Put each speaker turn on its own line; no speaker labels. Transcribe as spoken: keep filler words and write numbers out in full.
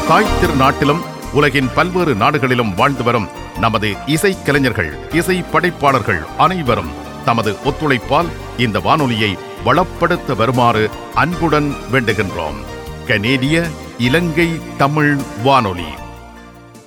தாய் திருநாட்டிலும் உலகின் பல்வேறு நாடுகளிலும் வாழ்ந்து வரும் நமது இசை கலைஞர்கள், இசை படைப்பாளர்கள் அனைவரும் தமது ஒத்துழைப்பால் இந்த வானொலியை வளப்படுத்த வருமாறு அன்புடன் வேண்டுகின்றோம். கனேடிய இலங்கை தமிழ் வானொலி.